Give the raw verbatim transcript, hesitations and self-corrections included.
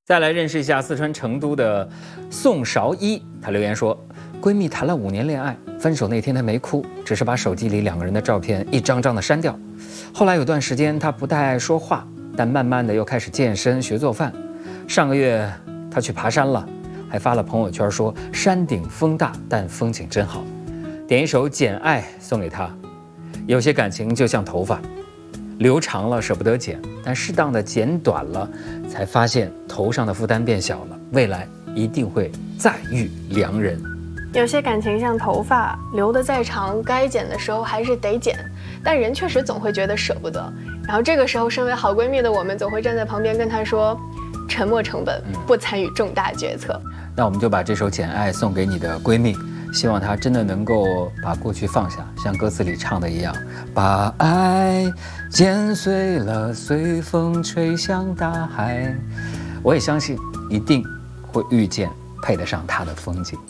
再来认识一下四川成都的宋韶一，她留言说，闺蜜谈了五年恋爱，分手那天她没哭，只是把手机里两个人的照片一张张的删掉。后来有段时间她不太爱说话，但慢慢的又开始健身学做饭。上个月她去爬山了，还发了朋友圈说山顶风大，但风景真好。点一首《简爱》送给她。有些感情就像头发，留长了舍不得剪，但适当的剪短了，才发现头上的负担变小了，未来一定会再遇良人。 有些感情像头发，留得再长，该剪的时候还是得剪，但人确实总会觉得舍不得。然后这个时候，身为好闺蜜的我们总会站在旁边跟她说，沉没成本，不参与重大决策。 嗯、那我们就把这首《简爱》送给你的闺蜜，希望她真的能够把过去放下，像歌词里唱的一样，把爱剪碎了，随风吹向大海。我也相信，一定会遇见配得上她的风景。